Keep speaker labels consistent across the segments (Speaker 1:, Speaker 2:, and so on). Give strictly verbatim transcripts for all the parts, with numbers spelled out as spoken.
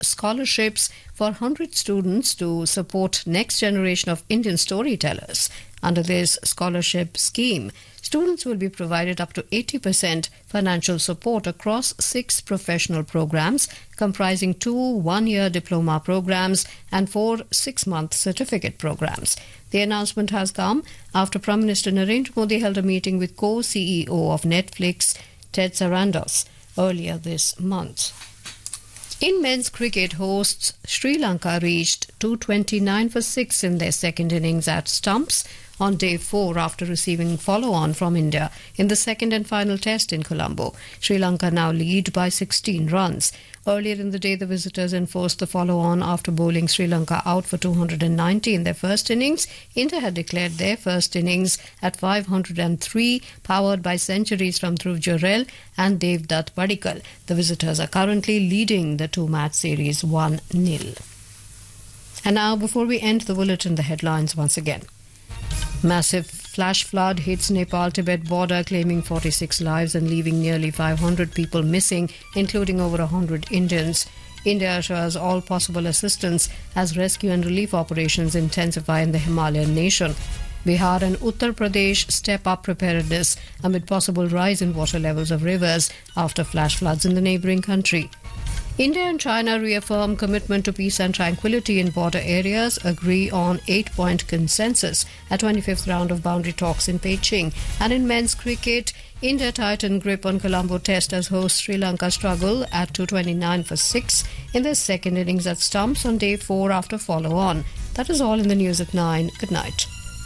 Speaker 1: scholarships for one hundred students to support next generation of Indian storytellers. Under this scholarship scheme, students will be provided up to eighty percent financial support across six professional programs comprising two one-year diploma programs and four six-month certificate programs. The announcement has come after Prime Minister Narendra Modi held a meeting with co-C E O of Netflix, Ted Sarandos, earlier this month. In men's cricket, hosts Sri Lanka reached two twenty-nine for six in their second innings at stumps on day four after receiving follow-on from India in the second and final test in Colombo. Sri Lanka now lead by sixteen runs. Earlier in the day, the visitors enforced the follow-on after bowling Sri Lanka out for two hundred ninety in their first innings. India had declared their first innings at five hundred three, powered by centuries from Dhruv Jurel and Devdutt Padikkal. The visitors are currently leading the two-match series one nil. And now, before we end the bulletin, the headlines once again. Massive flash flood hits Nepal-Tibet border, claiming forty-six lives and leaving nearly five hundred people missing, including over one hundred Indians. India assures all possible assistance as rescue and relief operations intensify in the Himalayan nation. Bihar and Uttar Pradesh step up preparedness amid possible rise in water levels of rivers after flash floods in the neighbouring country. India and China reaffirm commitment to peace and tranquility in border areas, agree on eight-point consensus at twenty-fifth round of boundary talks in Beijing. And in men's cricket, India tightened grip on Colombo Test as host Sri Lanka struggle at two twenty-nine for six in their second innings at stumps on day four after follow-on. That is all in the news at nine. Good night.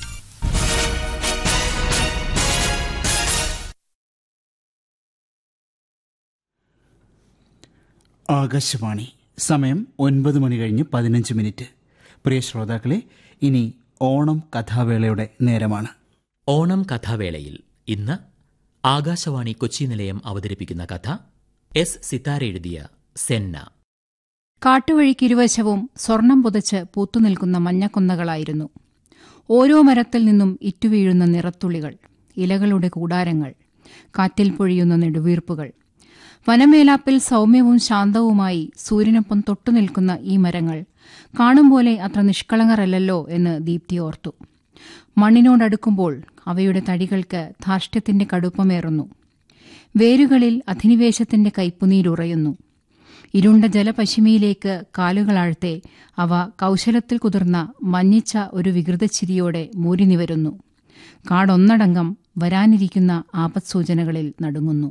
Speaker 2: Akashvani. സമയം ഒൻപത് മണി കഴിഞ്ഞ് പതിനഞ്ച് minute. പ്രിയ ശ്രോതാക്കളെ, ഇനി ഓണം കഥാവേളയുടെ നേരമാണ്.
Speaker 3: ഓണം കഥാവേളയിൽ ഇന്ന് ആകാശവാണി കൊച്ചി നിലയം അവതരിപ്പിക്കുന്ന കഥ എസ് സിത്താര എഴുതിയ സെന്ന.
Speaker 4: കാട്ടുവഴിക്കിരുവശവും സ്വർണം പുതച്ച് പൂത്തുനിൽക്കുന്ന മഞ്ഞക്കൊന്നകളായിരുന്നു. ഓരോ മരത്തിൽ നിന്നും ഇറ്റുവീഴുന്ന നിറത്തുള്ളികൾ, ഇലകളുടെ കൂടാരങ്ങൾ, കാറ്റിൽ പൊഴിയുന്ന നെടുവീർപ്പുകൾ. വനമേലാപ്പിൽ സൗമ്യവും ശാന്തവുമായി സൂര്യനൊപ്പം തൊട്ടുനിൽക്കുന്ന ഈ മരങ്ങൾ കാണുംപോലെ അത്ര നിഷ്കളങ്കരല്ലോ എന്ന് ദീപ്തി ഓർത്തു. മണ്ണിനോടടുക്കുമ്പോൾ അവയുടെ തടികൾക്ക് ധാർഷ്ട്യത്തിന്റെ കടുപ്പമേറുന്നു. വേരുകളിൽ അധിനിവേശത്തിന്റെ കയ്പുനീരുറയുന്നു. ഇരുണ്ട ജലപശിമയിലേക്ക് കാലുകളാഴ്ത്തെ അവ കൗശലത്തിൽ കുതിർന്ന മഞ്ഞിച്ച ഒരു വികൃതച്ചിരിയോടെ മൂരിനിവരുന്നു. കാടൊന്നടങ്കം വരാനിരിക്കുന്ന ആപത്സൂചനകളിൽ നടുങ്ങുന്നു.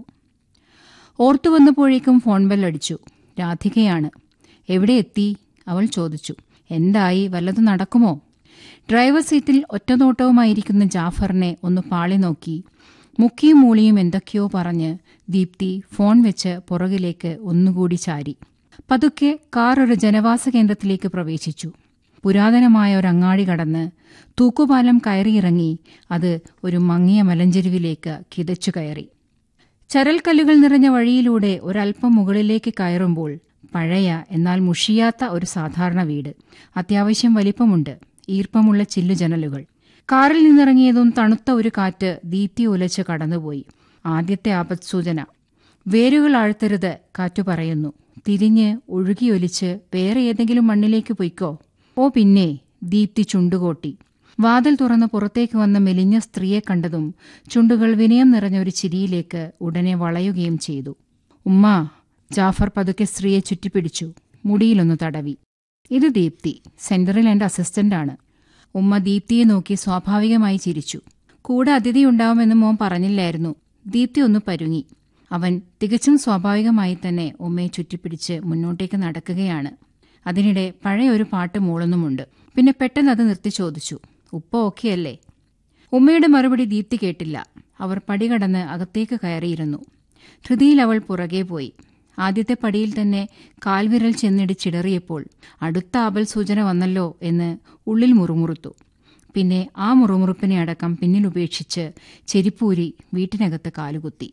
Speaker 4: ഓർത്തുവന്നപ്പോഴേക്കും ഫോൺ ബെല്ലടിച്ചു. രാധികയാണ്. എവിടെ എത്തി? അവൾ ചോദിച്ചു. എന്തായി, വല്ലതു നടക്കുമോ? ഡ്രൈവർ സീറ്റിൽ ഒറ്റനോട്ടവുമായിരിക്കുന്ന ജാഫറിനെ ഒന്ന് പാളി നോക്കി മുക്കിയും മൂളിയും എന്തൊക്കെയോ പറഞ്ഞ് ദീപ്തി ഫോൺ വെച്ച് പുറകിലേക്ക് ഒന്നുകൂടി ചാരി. പതുക്കെ കാർ ഒരു ജനവാസ കേന്ദ്രത്തിലേക്ക് പ്രവേശിച്ചു. പുരാതനമായ ഒരങ്ങാടി കടന്ന് തൂക്കുപാലം കയറിയിറങ്ങി അത് ഒരു മങ്ങിയ മലഞ്ചെരുവിലേക്ക് കിതച്ചു കയറി. ചരൽക്കല്ലുകൾ നിറഞ്ഞ വഴിയിലൂടെ ഒരൽപ്പം മുകളിലേക്ക് കയറുമ്പോൾ പഴയ എന്നാൽ മുഷിയാത്ത ഒരു സാധാരണ വീട്. അത്യാവശ്യം വലിപ്പമുണ്ട്. ഈർപ്പമുള്ള ചില്ലുജനലുകൾ. കാറിൽ നിന്നിറങ്ങിയതും തണുത്ത ഒരു കാറ്റ് ദീപ്തി ഉലച്ച് കടന്നുപോയി. ആദ്യത്തെ ആപത്സൂചന. വേരുകൾ ആഴ്ത്തരുത്, കാറ്റു പറയുന്നു. തിരിഞ്ഞ് ഒഴുകിയൊലിച്ച് വേറെ ഏതെങ്കിലും മണ്ണിലേക്ക് പൊയ്ക്കോ. ഓ പിന്നെ, ദീപ്തി ചുണ്ടുകോട്ടി. വാതിൽ തുറന്ന് പുറത്തേക്ക് വന്ന മെലിഞ്ഞ സ്ത്രീയെ കണ്ടതും ചുണ്ടുകൾ വിനയം നിറഞ്ഞ ഒരു ചിരിയിലേക്ക് ഉടനെ വളയുകയും ചെയ്തു. ഉമ്മാ. ജാഫർ പതുക്കെ സ്ത്രീയെ ചുറ്റിപ്പിടിച്ചു. മുടിയിലൊന്ന് തടവി. ഇത് ദീപ്തി, സെന്ററിൽ എന്റെ അസിസ്റ്റന്റാണ്. ഉമ്മ ദീപ്തിയെ നോക്കി സ്വാഭാവികമായി ചിരിച്ചു. കൂടെ അതിഥിയുണ്ടാവുമെന്ന് മോൻ പറഞ്ഞില്ലായിരുന്നു. ദീപ്തി ഒന്ന് പരുങ്ങി. അവൻ തികച്ചും സ്വാഭാവികമായി തന്നെ ഉമ്മയെ ചുറ്റിപ്പിടിച്ച് മുന്നോട്ടേക്ക് നടക്കുകയാണ്. അതിനിടെ പഴയൊരു പാട്ട് മൂളുന്നുമുണ്ട്. പിന്നെ പെട്ടെന്ന് അത് നിർത്തി ചോദിച്ചു, ഉപ്പ ഓക്കെയല്ലേ? ഉമ്മയുടെ മറുപടി ദീപ്തി കേട്ടില്ല. അവർ പടികടന്ന് അകത്തേക്ക് കയറിയിരുന്നു. ധൃതിയിൽ അവൾ പുറകെ പോയി. ആദ്യത്തെ പടിയിൽ തന്നെ കാൽവിരൽ ചെന്നിടിച്ചിടറിയപ്പോൾ അടുത്ത ആപൽ സൂചന വന്നല്ലോ എന്ന് ഉള്ളിൽ മുറുമുറുത്തു. പിന്നെ ആ മുറുമുറുപ്പിനെ അടക്കം പിന്നിലുപേക്ഷിച്ച് ചെരിപ്പൂരി വീട്ടിനകത്ത് കാലുകുത്തി.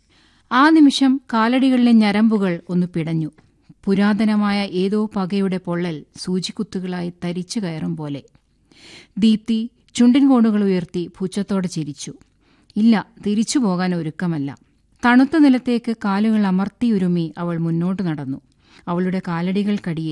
Speaker 4: ആ നിമിഷം കാലടികളിലെ ഞരമ്പുകൾ ഒന്ന് പിടഞ്ഞു. പുരാതനമായ ഏതോ പകയുടെ പൊള്ളൽ സൂചിക്കുത്തുകളായി തരിച്ചു കയറും പോലെ. ദീപ്തി ചുണ്ടിൻ കോണുകൾ ഉയർത്തി പുച്ഛത്തോടെ ചിരിച്ചു. ഇല്ല, തിരിച്ചു പോകാൻ ഒരുക്കമല്ല. തണുത്ത നിലത്തേക്ക് കാലുകൾ അമർത്തിയുരുമി അവൾ മുന്നോട്ട് നടന്നു. അവളുടെ കാലടികൾക്കടിയിൽ